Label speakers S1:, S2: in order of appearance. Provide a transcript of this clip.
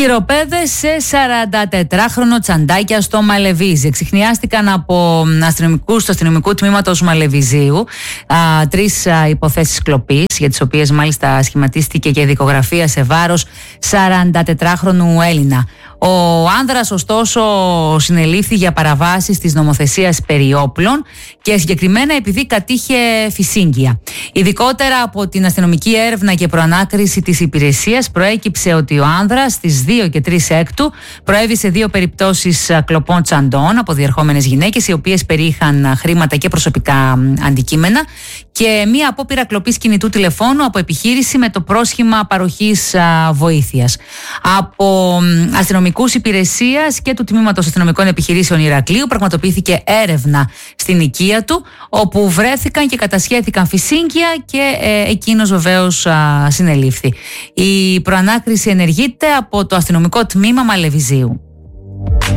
S1: Χειροπέδες σε 44χρονο τσαντάκια στο Μαλεβίζι. Εξιχνιάστηκαν από αστυνομικούς του αστυνομικού τμήματος Μαλεβιζίου τρεις υποθέσεις κλοπής, για τις οποίες μάλιστα σχηματίστηκε και δικογραφία σε βάρος 44χρονου Έλληνα. Ο άνδρας ωστόσο συνελήφθη για παραβάσεις της νομοθεσίας περί όπλων και συγκεκριμένα επειδή κατήχε φυσίγγια. Ειδικότερα από την αστυνομική έρευνα και προανάκριση της υπηρεσίας προέκυψε ότι ο άνδρας στις 2 και 3 Έκτου προέβη σε 2 περιπτώσεις κλοπών τσαντών από διερχόμενες γυναίκες, οι οποίες περιείχαν χρήματα και προσωπικά αντικείμενα, και μία απόπειρα κλοπής κινητού τηλεφώνου από επιχείρηση με το πρόσχημα παροχής βοήθειας. Από αστυνομικούς υπηρεσίας και του Τμήματος Αστυνομικών Επιχειρήσεων Ηρακλείου πραγματοποιήθηκε έρευνα στην οικία του, όπου βρέθηκαν και κατασχέθηκαν φυσίγγια και εκείνος βεβαίως συνελήφθη. Η προανάκριση ενεργείται από το αστυνομικό τμήμα Μαλεβιζίου.